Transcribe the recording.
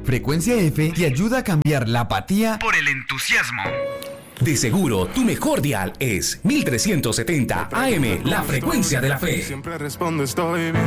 Frecuencia F te ayuda a cambiar la apatía por el entusiasmo. De seguro, tu mejor dial es 1370 AM, la frecuencia de la fe. Siempre respondo, estoy bien.